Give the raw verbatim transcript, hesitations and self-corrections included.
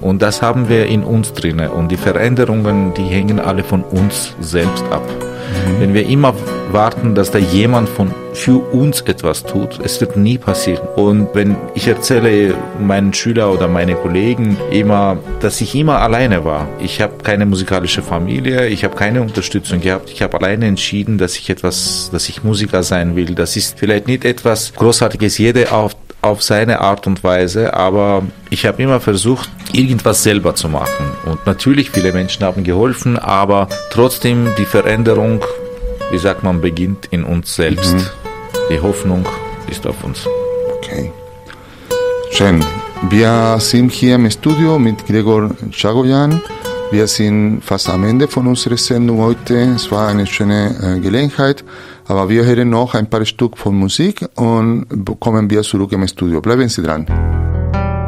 Und das haben wir in uns drinne. Und die Veränderungen, die hängen alle von uns selbst ab. Mhm. Wenn wir immer warten, dass da jemand von für uns etwas tut, es wird nie passieren. Und wenn ich erzähle meinen Schülern oder meine Kollegen immer, dass ich immer alleine war. Ich habe keine musikalische Familie, ich habe keine Unterstützung gehabt. Ich habe alleine entschieden, dass ich etwas, dass ich Musiker sein will. Das ist vielleicht nicht etwas Großartiges, jeder auf auf seine Art und Weise, aber ich habe immer versucht, irgendwas selber zu machen. Und natürlich, viele Menschen haben geholfen, aber trotzdem die Veränderung, wie sagt man, beginnt in uns selbst. Mhm. Die Hoffnung ist auf uns. Okay. Schön. Wir sind hier im Studio mit Gregor Chagoyan. Wir sind fast am Ende von unserer Sendung heute. Es war eine schöne äh, Gelegenheit. Aber wir hören noch ein paar Stück von Musik und kommen wir zurück im Studio. Bleiben Sie dran.